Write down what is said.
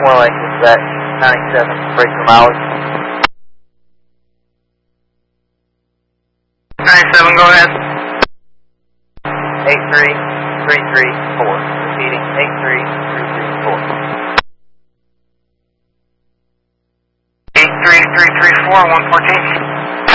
more like it's that 97 break per mileage. 97, go ahead. 83334. Repeating, 83334. 83334, 114.